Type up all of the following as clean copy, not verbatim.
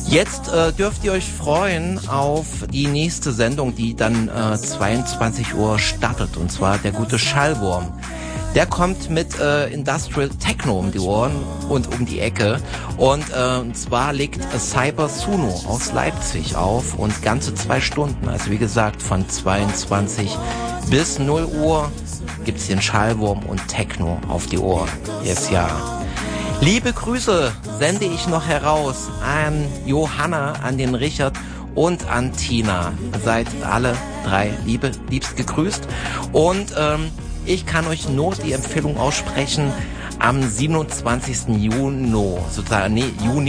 Jetzt dürft ihr euch freuen auf die nächste Sendung, die dann 22 Uhr startet, und zwar der gute Schallwurm. Der kommt mit Industrial Techno um die Ohren und um die Ecke, und zwar legt Cyber Suno aus Leipzig auf, und ganze 2 Stunden, also wie gesagt von 22 bis 0 Uhr gibt's den Schallwurm und Techno auf die Ohren. Yes, ja. Liebe Grüße sende ich noch heraus an Johanna, an den Richard und an Tina. Seid alle 3 liebst gegrüßt. Und ich kann euch nur die Empfehlung aussprechen, am 27. Juni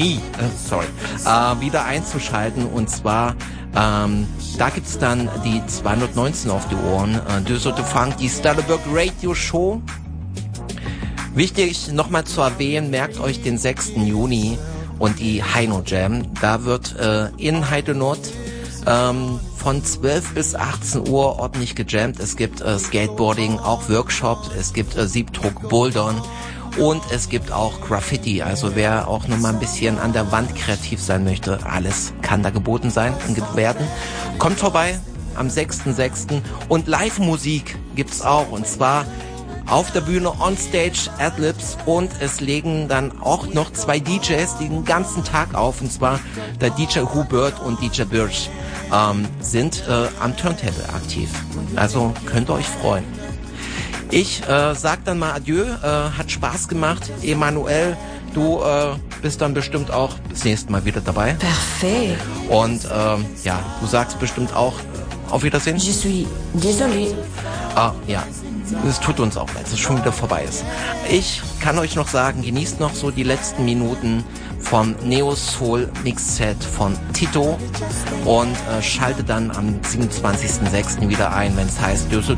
wieder einzuschalten. Und zwar, da gibt's dann die 219 auf die Ohren. Düsseldorf Funk, die Stellenberg Radio Show. Wichtig nochmal zu erwähnen, merkt euch den 6. Juni und die Heino Jam. Da wird in Heidenot von 12 bis 18 Uhr ordentlich gejammt. Es gibt Skateboarding, auch Workshops, es gibt Siebdruck, Bouldern und es gibt auch Graffiti. Also wer auch nochmal ein bisschen an der Wand kreativ sein möchte, alles kann da geboten sein und werden. Kommt vorbei am 6.6. Und Live-Musik gibt's auch, und zwar auf der Bühne, on stage, Adlibs, und es legen dann auch noch 2 DJs den ganzen Tag auf, und zwar der DJ Hubert und DJ Birch sind am Turntable aktiv. Also könnt ihr euch freuen. Ich sag dann mal Adieu, hat Spaß gemacht. Emanuel, du bist dann bestimmt auch das nächste Mal wieder dabei. Parfait. Und ja, du sagst bestimmt auch auf Wiedersehen. Je suis désolé. Ah, ja. Es tut uns auch leid, dass es schon wieder vorbei ist. Ich kann euch noch sagen, genießt noch so die letzten Minuten vom Neo Soul Mix Set von Tito und schaltet dann am 27.06. wieder ein, wenn es heißt Düsseldorf